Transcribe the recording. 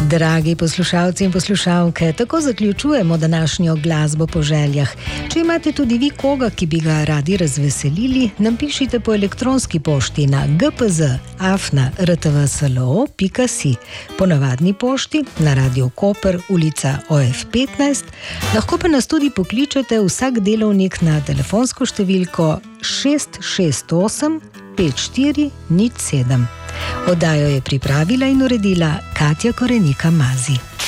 Dragi poslušalci in poslušalke, tako zaključujemo današnjo Glasbo po željah. Če imate tudi vi koga, ki bi ga radi razveselili, nam pišite po elektronski pošti na gpz@rtvslo.si, po navadni pošti na Radio Koper, ulica OF 15, lahko pa nas tudi pokličete vsak delovnik na telefonsko številko 668 5407. Oddajo je pripravila in uredila Katja Korenika Mazi.